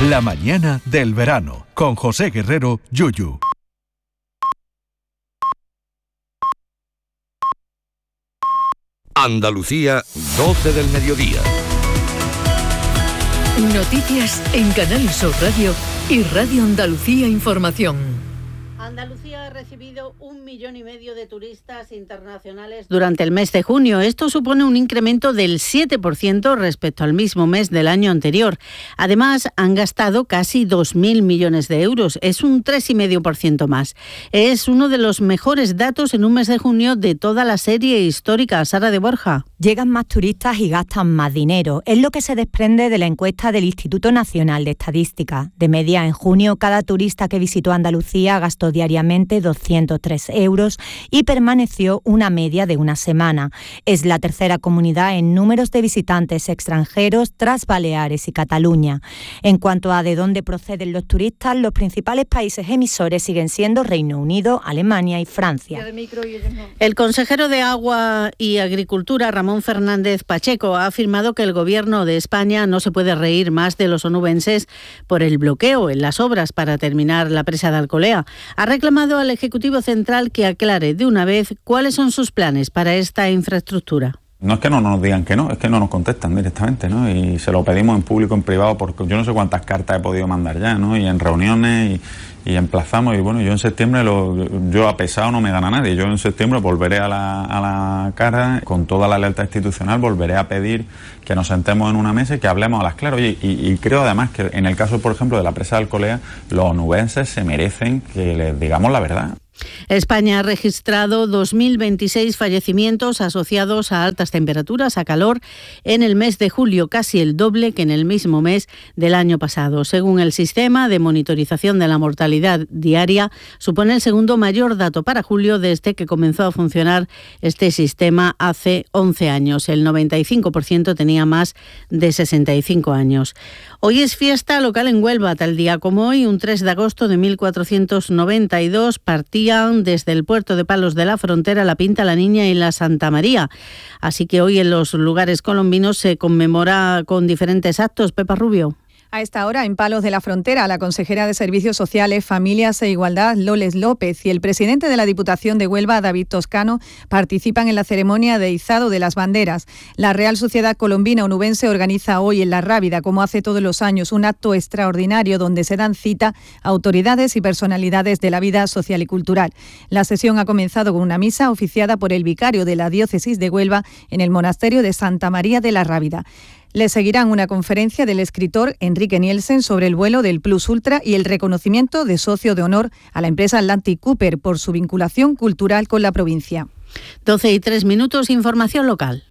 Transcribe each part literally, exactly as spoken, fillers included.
La mañana del verano, con José Guerrero, Yuyu. Andalucía, doce del mediodía. Noticias en Canal Sur Radio y Radio Andalucía Información. Andalucía ha recibido un millón y medio de turistas internacionales durante el mes de junio. Esto supone un incremento del siete por ciento respecto al mismo mes del año anterior. Además, han gastado casi dos mil millones de euros. Es un tres coma cinco por ciento más. Es uno de los mejores datos en un mes de junio de toda la serie histórica. Sara de Borja. Llegan más turistas y gastan más dinero. Es lo que se desprende de la encuesta del Instituto Nacional de Estadística. De media, en junio, cada turista que visitó Andalucía gastó diariamente doscientos tres euros y permaneció una media de una semana. Es la tercera comunidad en números de visitantes extranjeros tras Baleares y Cataluña. En cuanto a de dónde proceden los turistas, los principales países emisores siguen siendo Reino Unido, Alemania y Francia. El consejero de Agua y Agricultura, Ramón Fernández Pacheco, ha afirmado que el Gobierno de España no se puede reír más de los onubenses por el bloqueo en las obras para terminar la presa de Alcolea. Ha reclamado al Ejecutivo Central que aclare de una vez cuáles son sus planes para esta infraestructura. No es que no nos digan que no, es que no nos contestan directamente, ¿no? Y se lo pedimos en público, en privado, porque yo no sé cuántas cartas he podido mandar ya, ¿no? Y en reuniones y, y emplazamos. Y bueno, yo en septiembre, lo, yo a pesado no me gana nadie. Yo en septiembre volveré a la, a la cara, con toda la lealtad institucional, volveré a pedir que nos sentemos en una mesa y que hablemos a las claras. Oye, y, y creo además que en el caso, por ejemplo, de la presa de Alcolea, los onubenses se merecen que les digamos la verdad. España ha registrado dos mil veintiséis fallecimientos asociados a altas temperaturas, a calor, en el mes de julio, casi el doble que en el mismo mes del año pasado. Según el sistema de monitorización de la mortalidad diaria, supone el segundo mayor dato para julio desde que comenzó a funcionar este sistema hace once años. El noventa y cinco por ciento tenía más de sesenta y cinco años. Hoy es fiesta local en Huelva. Tal día como hoy, un tres de agosto de mil cuatrocientos noventa y dos, partían desde el puerto de Palos de la Frontera la Pinta, la Niña y la Santa María. Así que hoy en los lugares colombinos se conmemora con diferentes actos. Pepa Rubio. A esta hora, en Palos de la Frontera, la consejera de Servicios Sociales, Familias e Igualdad, Loles López, y el presidente de la Diputación de Huelva, David Toscano, participan en la ceremonia de izado de las banderas. La Real Sociedad Colombina Onubense organiza hoy en La Rábida, como hace todos los años, un acto extraordinario donde se dan cita autoridades y personalidades de la vida social y cultural. La sesión ha comenzado con una misa oficiada por el vicario de la Diócesis de Huelva en el monasterio de Santa María de la Rábida. Le seguirán una conferencia del escritor Enrique Nielsen sobre el vuelo del Plus Ultra y el reconocimiento de socio de honor a la empresa Atlantic Cooper por su vinculación cultural con la provincia. doce y tres minutos, información local.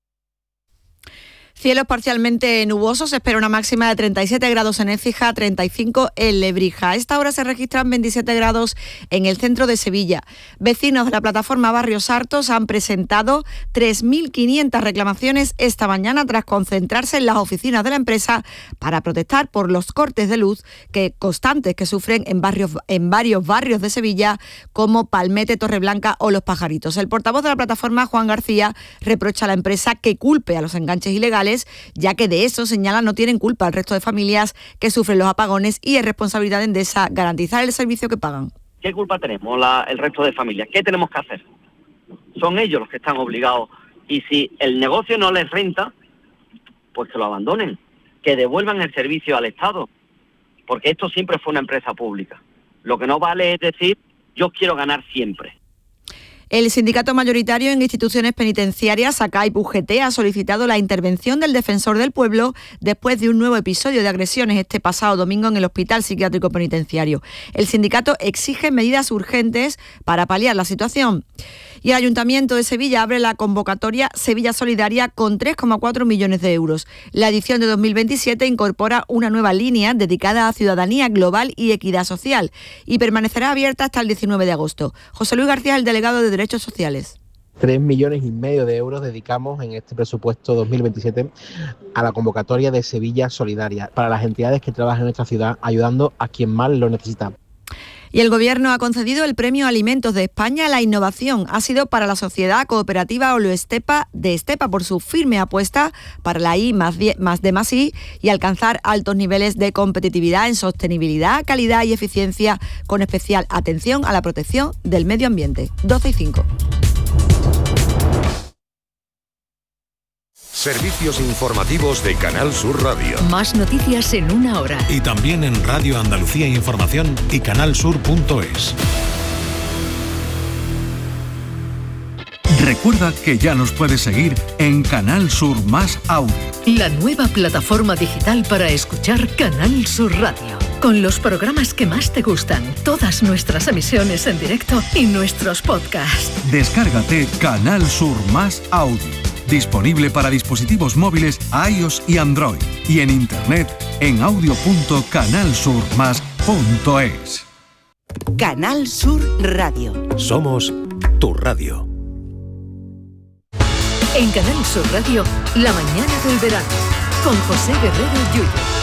Cielos parcialmente nubosos, se espera una máxima de treinta y siete grados en Écija, treinta y cinco en Lebrija. A esta hora se registran veintisiete grados en el centro de Sevilla. Vecinos de la plataforma Barrios Hartos han presentado tres mil quinientas reclamaciones esta mañana tras concentrarse en las oficinas de la empresa para protestar por los cortes de luz que constantes que sufren en, barrios, en varios barrios de Sevilla como Palmete, Torreblanca o Los Pajaritos. El portavoz de la plataforma, Juan García, reprocha a la empresa que culpe a los enganches ilegales, ya que de eso, señala, no tienen culpa el resto de familias que sufren los apagones y es responsabilidad de Endesa garantizar el servicio que pagan. ¿Qué culpa tenemos la, el resto de familias? ¿Qué tenemos que hacer? Son ellos los que están obligados y si el negocio no les renta, pues que lo abandonen, que devuelvan el servicio al Estado, porque esto siempre fue una empresa pública. Lo que no vale es decir, yo quiero ganar siempre. El sindicato mayoritario en instituciones penitenciarias, ACAIP U G T, ha solicitado la intervención del Defensor del Pueblo después de un nuevo episodio de agresiones este pasado domingo en el Hospital Psiquiátrico Penitenciario. El sindicato exige medidas urgentes para paliar la situación. Y el Ayuntamiento de Sevilla abre la convocatoria Sevilla Solidaria con tres coma cuatro millones de euros. La edición de dos mil veintisiete incorpora una nueva línea dedicada a ciudadanía global y equidad social y permanecerá abierta hasta el diecinueve de agosto. José Luis García es el delegado de Derechos Sociales. Tres millones y medio de euros dedicamos en este presupuesto dos mil veintisiete a la convocatoria de Sevilla Solidaria para las entidades que trabajan en nuestra ciudad ayudando a quien más lo necesita. Y el Gobierno ha concedido el Premio Alimentos de España a la Innovación. Ha sido para la Sociedad Cooperativa Oloestepa de Estepa por su firme apuesta para la I más D más I y alcanzar altos niveles de competitividad en sostenibilidad, calidad y eficiencia, con especial atención a la protección del medio ambiente. doce y cinco. Servicios informativos de Canal Sur Radio. Más noticias en una hora. Y también en Radio Andalucía Información y canalsur punto es. Recuerda que ya nos puedes seguir en Canal Sur Más Audio. La nueva plataforma digital para escuchar Canal Sur Radio. Con los programas que más te gustan, todas nuestras emisiones en directo y nuestros podcasts. Descárgate Canal Sur Más Audio. Disponible para dispositivos móviles iOS y Android. Y en internet en audio punto canal sur más punto es. Canal Sur Radio. Somos tu radio. En Canal Sur Radio, la mañana del verano. Con José Guerrero Yuyo.